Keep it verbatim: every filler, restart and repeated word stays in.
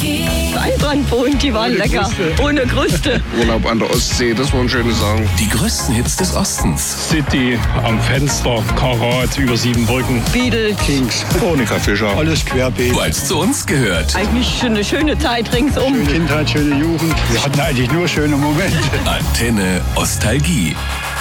Weinbrandbohnen, die waren Ohne lecker. Kruste. Ohne Kruste. Urlaub an der Ostsee, das waren schöne Sachen. Die größten Hits des Ostens. City am Fenster, Karat über sieben Brücken. Beatles. Kings, Monika Fischer. alles querbeet. Weil es zu uns gehört. Eigentlich schon eine schöne Zeit ringsum. Kindheit, schöne Jugend. Wir hatten eigentlich nur schöne Momente. Antenne Ostalgie.